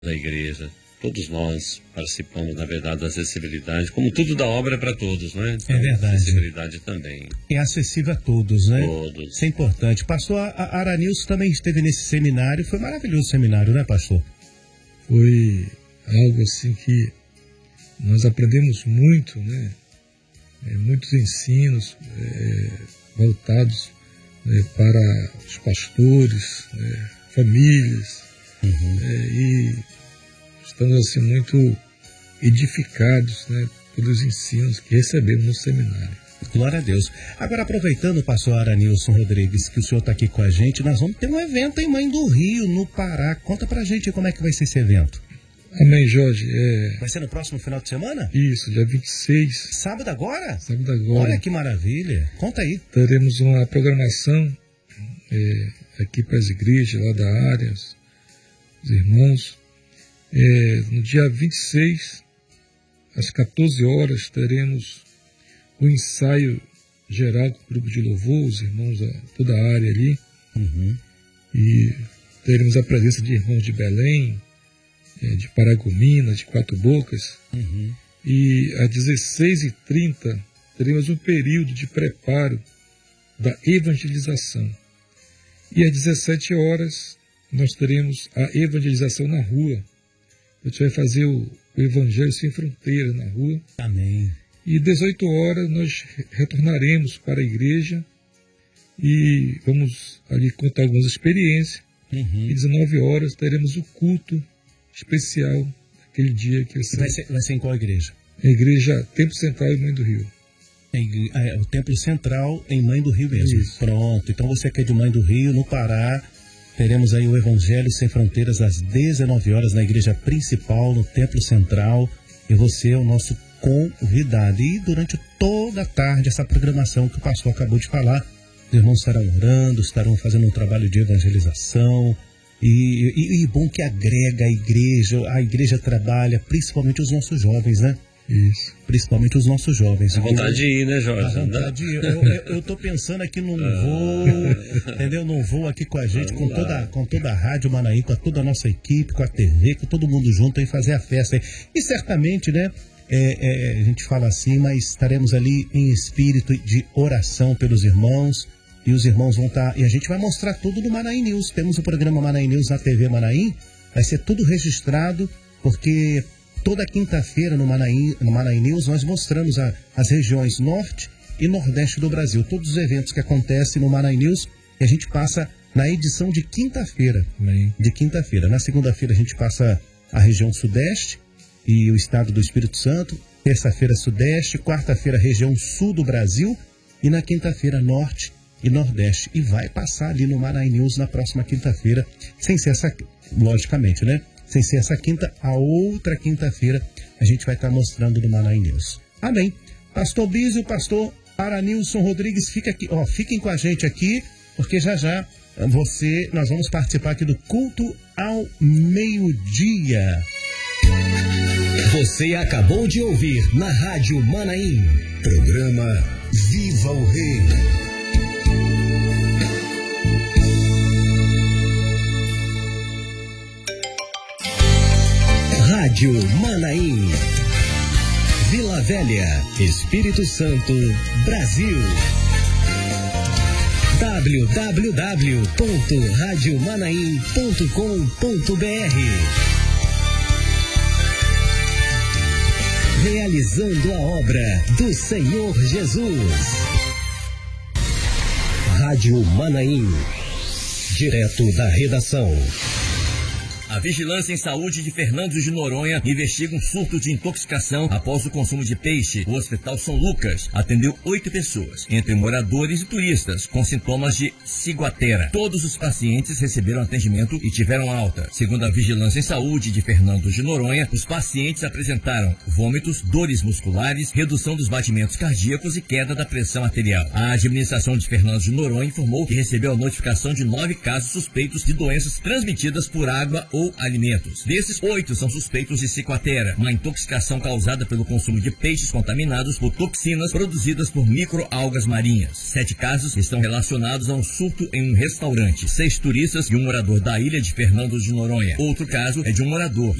da igreja. Todos nós participamos, na verdade, da acessibilidade, como tudo da obra é para todos, não é? Então, é verdade. Acessibilidade também. É acessível a todos, né? Todos. Isso é importante. Pastor Aranilson também esteve nesse seminário, foi maravilhoso o seminário, né, pastor? Foi algo assim que nós aprendemos muito, né? Muitos ensinos voltados para os pastores, famílias, e estamos assim muito edificados, né, pelos ensinos que recebemos no seminário. Glória a Deus. Agora, aproveitando, pastor Aranilson Rodrigues, que o senhor está aqui com a gente, nós vamos ter um evento em Mãe do Rio, no Pará. Conta pra gente como é que vai ser esse evento. Amém, Jorge. Vai ser no próximo final de semana? Isso, dia 26. Sábado agora? Sábado agora. Olha que maravilha. Conta aí. Teremos uma programação aqui para as igrejas lá da área, os irmãos. No dia 26, às 14 horas, teremos o ensaio geral com o grupo de louvor, os irmãos, toda a área ali. E teremos a presença de irmãos de Belém, de Paragominas, de Quatro Bocas. E às 16h30 teremos um período de preparo da evangelização. E às 17 horas nós teremos a evangelização na rua. A gente vai fazer o Evangelho Sem Fronteiras na rua. Amém. E às 18 horas nós retornaremos para a igreja e vamos ali contar algumas experiências. E às 19 horas teremos o culto especial aquele dia que vai ser em qual igreja? A igreja Templo Central em Mãe do Rio. O Templo Central em Mãe do Rio mesmo. Isso. Pronto. Então você que é de Mãe do Rio, no Pará, teremos aí o Evangelho Sem Fronteiras às 19 horas na igreja principal, no Templo Central. E você é o nosso convidado. E durante toda a tarde, essa programação que o pastor acabou de falar, os irmãos estarão orando, estarão fazendo um trabalho de evangelização. E bom que agrega a igreja trabalha, principalmente os nossos jovens, né? Isso. Principalmente os nossos jovens. A vontade de ir, né, Jorge? A vontade de ir. Eu tô pensando aqui num voo, entendeu? Num voo aqui com a gente, com toda a Rádio Manaim, com toda a nossa equipe, com a TV, com todo mundo junto aí fazer a festa aí. E certamente, né, a gente fala assim, mas estaremos ali em espírito de oração pelos irmãos. E os irmãos vão estar... E a gente vai mostrar tudo no Manaim News. Temos o programa Manaim News na TV Manaim. Vai ser tudo registrado, porque toda quinta-feira no Manaim News nós mostramos as regiões norte e nordeste do Brasil. Todos os eventos que acontecem no Manaim News, e a gente passa na edição de quinta-feira. De quinta-feira. Na segunda-feira a gente passa a região sudeste e o estado do Espírito Santo. Terça-feira sudeste. Quarta-feira região sul do Brasil. E na quinta-feira norte e nordeste, e vai passar ali no Manaim News na próxima quinta-feira, sem ser essa, logicamente, né? Sem ser essa quinta, a outra quinta-feira a gente vai estar mostrando no Manaim News. Amém. Pastor Bísio, pastor Aranilson Rodrigues, fiquem com a gente aqui, porque já nós vamos participar aqui do culto ao meio-dia. Você acabou de ouvir na Rádio Manaim, programa Viva o Rei. Rádio Manaim, Vila Velha, Espírito Santo, Brasil. www.radiomanaim.com.br. Realizando a obra do Senhor Jesus. Rádio Manaim, direto da redação. A Vigilância em Saúde de Fernando de Noronha investiga um surto de intoxicação após o consumo de peixe. O Hospital São Lucas atendeu 8 pessoas, entre moradores e turistas, com sintomas de ciguatera. Todos os pacientes receberam atendimento e tiveram alta. Segundo a Vigilância em Saúde de Fernando de Noronha, os pacientes apresentaram vômitos, dores musculares, redução dos batimentos cardíacos e queda da pressão arterial. A administração de Fernando de Noronha informou que recebeu a notificação de 9 casos suspeitos de doenças transmitidas por água ou ou alimentos. Desses, 8 são suspeitos de ciguatera, uma intoxicação causada pelo consumo de peixes contaminados por toxinas produzidas por microalgas marinhas. 7 casos estão relacionados a um surto em um restaurante. 6 turistas e um morador da ilha de Fernando de Noronha. Outro caso é de um morador